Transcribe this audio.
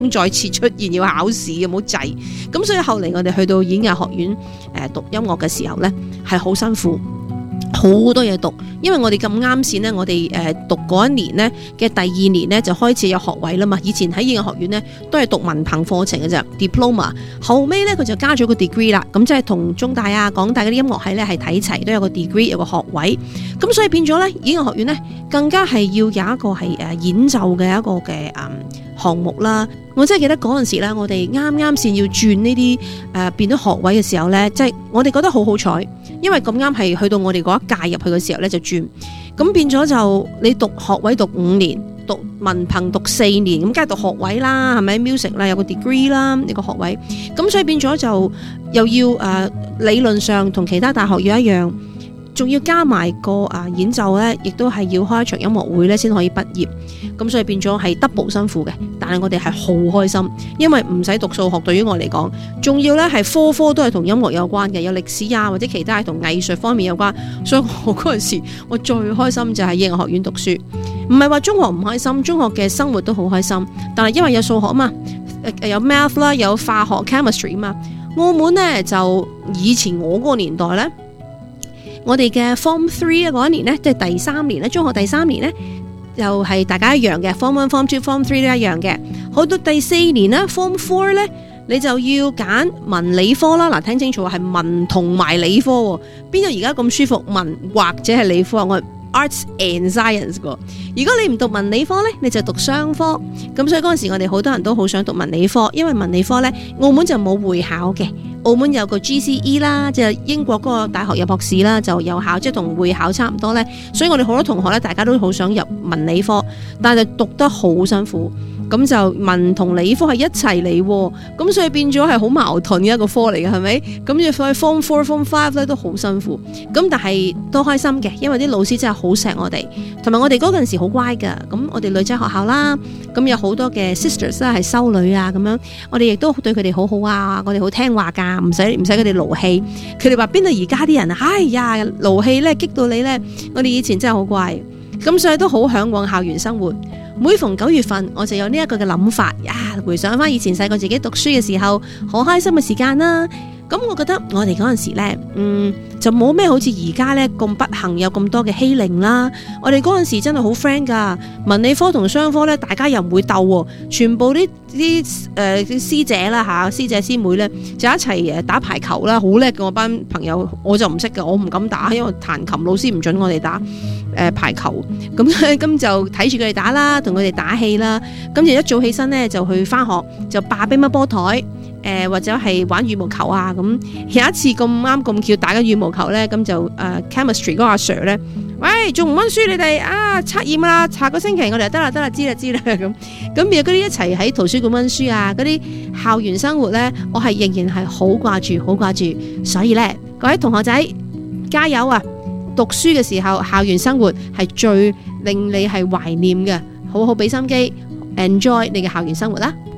再次出現要考試嘅，唔好滯。咁所以後嚟我哋去到演藝學院讀音樂嘅時候呢，係好辛苦，好多嘢讀。因為我哋咁啱線呢，我哋讀嗰一年呢嘅第二年呢，就開始有學位啦嘛。以前喺演藝學院呢，都係讀文憑課程嘅啫 ，diploma。後尾呢，佢就加咗個 degree 啦，咁即係同中大啊、港大嗰啲音樂系呢係睇齊，都有個 degree 有個學位。咁所以變咗呢，演藝學院呢更加係要有一個係演奏嘅一個嘅項目啦。我真係記得嗰陣時咧，我哋啱先要轉呢啲變咗學位嘅時候呢，即係我哋覺得好好彩，因為咁啱係去到我哋嗰一屆入去嘅時候呢，就轉，咁變咗就你讀學位讀5年，讀文憑讀4年，咁梗係讀學位啦，係咪 music 啦，有個 degree 啦，呢個學位，咁所以變咗就又要理論上同其他大學要一樣。仲要加埋個演奏咧，亦都係要開一場音樂會咧先可以畢業，咁所以變咗係 double 辛苦嘅。但係我哋係好開心，因為唔使讀數學，對於我嚟講，仲要咧係科科都係同音樂有關嘅，有歷史啊或者其他係同藝術方面有關。所以我嗰陣時我最開心就係演藝學院讀書，唔係話中學唔開心，中學嘅生活都好開心。但係因為有數學啊嘛，有 math 啦，有化學 chemistry 啊嘛。澳門呢，就以前我嗰個年代呢。我哋嘅 Form 3嗰一年呢，即係第3年咧，中學第3年呢，又係大家一樣嘅 Form 1、Form 2、Form 3都一樣嘅。好到第4年呢 Form 4呢，你就要揀文理科啦。嗱，聽清楚係文同埋理科喎，邊有而家咁舒服文或者係理科啊？我係 Arts and Science 喎。如果你唔讀文理科呢，你就讀商科。咁所以嗰陣時我哋好多人都好想讀文理科，因為文理科呢，澳門就冇會考嘅。澳門有個 GCE 啦，即係英國嗰個大學入學試啦，就有考，即係同會考差唔多咧。所以我哋好多同學咧，大家都好想入文理科，但係讀得好辛苦。咁就文同理科係一齊嚟，咁所以變咗係好矛盾嘅一個科嚟嘅，係咪？咁所以 Form 4、Form 5咧都好辛苦。咁但係都開心嘅，因為啲老師真係好錫我哋，同埋我哋嗰陣時好乖㗎。咁我哋女仔學校啦，咁有好多嘅 sisters 啦係修女啊，咁樣我哋亦都對佢哋好好啊，我哋好聽話㗎，唔使佢哋勞氣。佢哋話邊度而家啲人啊，哎呀勞氣咧激到你咧，我哋以前真係好乖。咁所以都好向往校園生活。每逢9月份，我就有呢一個嘅諗法，回想翻以前細個自己讀書嘅時候，好開心嘅時間啦。咁我覺得我哋嗰陣時呢，就冇咩好似而家呢咁不幸有咁多嘅欺凌啦。我哋嗰陣時真係好 friend 噶，文理科同商科呢，大家又唔會鬥，全部啲師姐啦吓，師姐師妹呢，就一齊打排球啦，好叻嘅。我班朋友我就唔識嘅，我唔敢打，因為彈琴老師唔准我哋打排球。咁就睇住佢哋打啦，同佢哋打氣啦。咁就一早起身呢，就去翻學，就霸乒乓波台。或者係玩羽毛球啊，咁有一次咁啱咁巧打緊羽毛球呢，咁就chemistry 嗰個阿 Sir 呢，喂，仲唔溫書你哋啊？測驗啦，下個星期我哋得啦，知啦咁。咁而嗰啲一齊喺圖書館溫書啊，嗰啲校園生活呢，我係仍然係好掛住。所以呢，各位同學仔加油啊！讀書嘅時候，校園生活係最令你係懷念嘅，好好俾心機 enjoy 你嘅校園生活啦。